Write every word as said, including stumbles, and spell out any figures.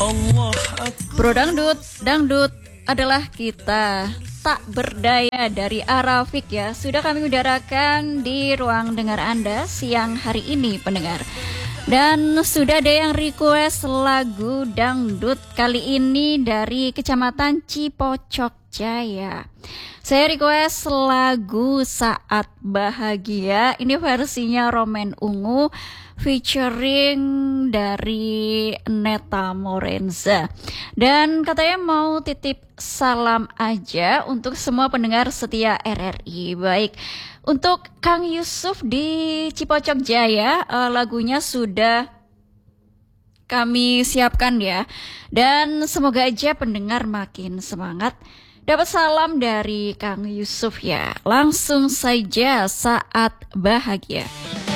Bro Dangdut, Dangdut adalah kita. Tak berdaya dari Arafik ya, sudah kami udarakan di ruang dengar Anda siang hari ini pendengar. Dan sudah ada yang request lagu dangdut kali ini dari Kecamatan Cipocok Jaya. Saya request lagu Saat Bahagia. Ini versinya Romen Ungu featuring dari Neta Morenza. Dan katanya mau titip salam aja untuk semua pendengar setia R R I. Baik, untuk Kang Yusuf di Cipocok Jaya, uh, lagunya sudah kami siapkan ya. Dan semoga aja pendengar makin semangat dapat salam dari Kang Yusuf ya. Langsung saja Saat Bahagia.